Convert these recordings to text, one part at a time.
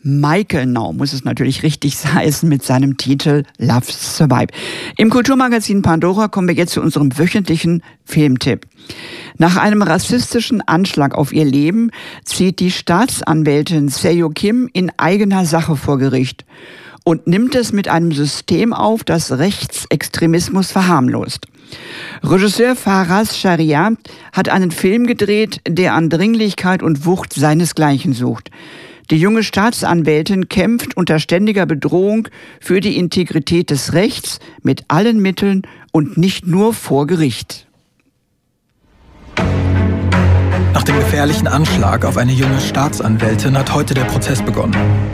Michael Now muss es natürlich richtig heißen mit seinem Titel Love Survive. Im Kulturmagazin Pandora kommen wir jetzt zu unserem wöchentlichen Filmtipp. Nach einem rassistischen Anschlag auf ihr Leben zieht die Staatsanwältin Seo Kim in eigener Sache vor Gericht und nimmt es mit einem System auf, das Rechtsextremismus verharmlost. Regisseur Faraz Shariat hat einen Film gedreht, der an Dringlichkeit und Wucht seinesgleichen sucht. Die junge Staatsanwältin kämpft unter ständiger Bedrohung für die Integrität des Rechts mit allen Mitteln und nicht nur vor Gericht. Nach dem gefährlichen Anschlag auf eine junge Staatsanwältin hat heute der Prozess begonnen.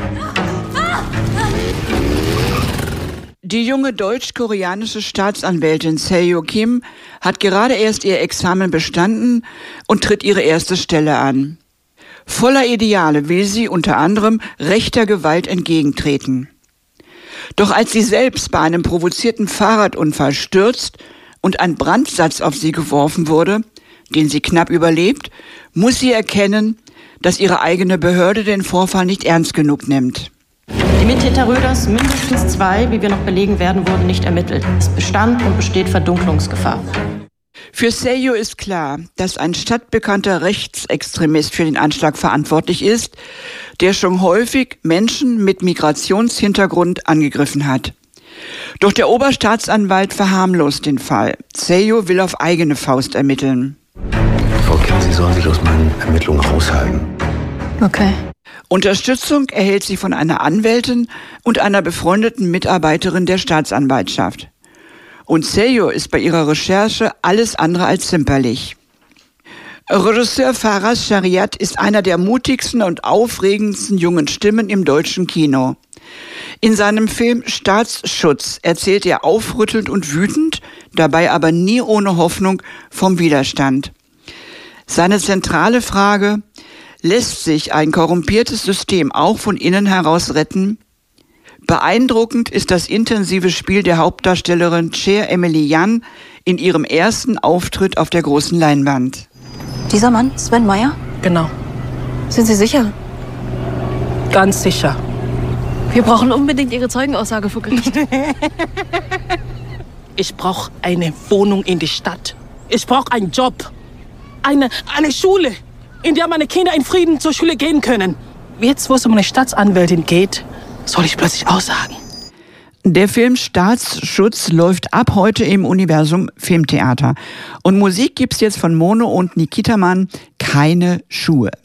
Die junge deutsch-koreanische Staatsanwältin Seo Kim hat gerade erst ihr Examen bestanden und tritt ihre erste Stelle an. Voller Ideale will sie unter anderem rechter Gewalt entgegentreten. Doch als sie selbst bei einem provozierten Fahrradunfall stürzt und ein Brandsatz auf sie geworfen wurde, den sie knapp überlebt, muss sie erkennen, dass ihre eigene Behörde den Vorfall nicht ernst genug nimmt. Die Mittäter Röders, mindestens 2, wie wir noch belegen werden, wurden nicht ermittelt. Es bestand und besteht Verdunklungsgefahr. Für Seo ist klar, dass ein stadtbekannter Rechtsextremist für den Anschlag verantwortlich ist, der schon häufig Menschen mit Migrationshintergrund angegriffen hat. Doch der Oberstaatsanwalt verharmlost den Fall. Seo will auf eigene Faust ermitteln. Frau Kim, Sie sollen sich aus meinen Ermittlungen raushalten. Okay. Unterstützung erhält sie von einer Anwältin und einer befreundeten Mitarbeiterin der Staatsanwaltschaft. Und Seo ist bei ihrer Recherche alles andere als zimperlich. Regisseur Faraz Shariat ist einer der mutigsten und aufregendsten jungen Stimmen im deutschen Kino. In seinem Film Staatsschutz erzählt er aufrüttelnd und wütend, dabei aber nie ohne Hoffnung vom Widerstand. Seine zentrale Frage: Lässt sich ein korrumpiertes System auch von innen heraus retten? Beeindruckend ist das intensive Spiel der Hauptdarstellerin Cher Emily Yan in ihrem ersten Auftritt auf der großen Leinwand. Dieser Mann, Sven Meyer? Genau. Sind Sie sicher? Ganz sicher. Wir brauchen unbedingt Ihre Zeugenaussage vor Gericht. Ich brauche eine Wohnung in der Stadt. Ich brauche einen Job. Eine Schule, in der meine Kinder in Frieden zur Schule gehen können. Jetzt, wo es um eine Staatsanwältin geht, soll ich plötzlich aussagen. Der Film Staatsschutz läuft ab heute im Universum Filmtheater. Und Musik gibt's jetzt von Mono und Nikita Mann, Keine Schuhe.